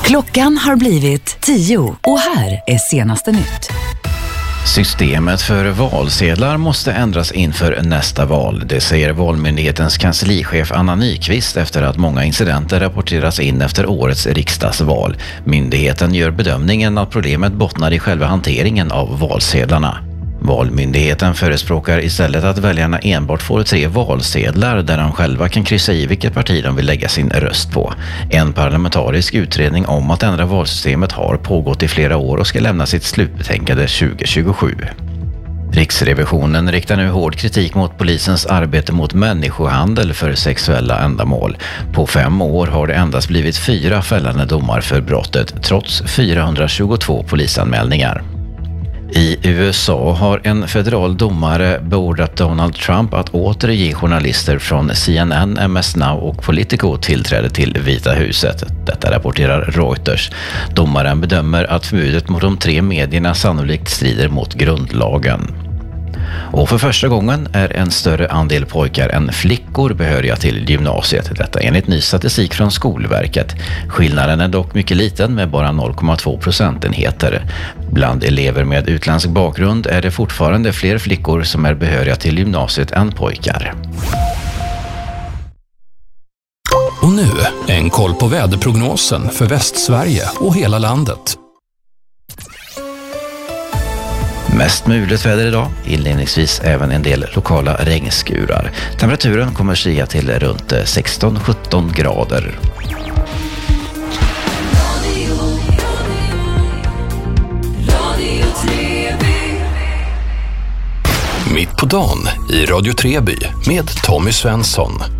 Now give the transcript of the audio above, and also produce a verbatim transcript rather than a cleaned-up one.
Klockan har blivit tio och här är senaste nytt. Systemet för valsedlar måste ändras inför nästa val. Det säger Valmyndighetens kanslichef Anna Nyqvist efter att många incidenter rapporteras in efter årets riksdagsval. Myndigheten gör bedömningen att problemet bottnar i själva hanteringen av valsedlarna. Valmyndigheten förespråkar istället att väljarna enbart får tre valsedlar där de själva kan kryssa i vilket parti de vill lägga sin röst på. En parlamentarisk utredning om att ändra valsystemet har pågått i flera år och ska lämna sitt slutbetänkande tjugo tjugosju. Riksrevisionen riktar nu hård kritik mot polisens arbete mot människohandel för sexuella ändamål. På fem år har det endast blivit fyra fällande domar för brottet, trots fyrahundratjugotvå polisanmälningar. I U S A har en federal domare beordrat Donald Trump att åter ge journalister från C N N, M S Now och Politico tillträde till Vita huset. Detta rapporterar Reuters. Domaren bedömer att förbudet mot de tre medierna sannolikt strider mot grundlagen. Och för första gången är en större andel pojkar än flickor behöriga till gymnasiet. Detta enligt ny statistik från Skolverket. Skillnaden är dock mycket liten med bara noll komma två procentenheter. Bland elever med utländsk bakgrund är det fortfarande fler flickor som är behöriga till gymnasiet än pojkar. Och nu en koll på väderprognosen för Västsverige och hela landet. Mest muligt väder idag, inledningsvis även en del lokala regnskurar. Temperaturen kommer stiga till runt sexton till sjutton grader. Mitt på dagen i Radio Treby med Tommy Svensson.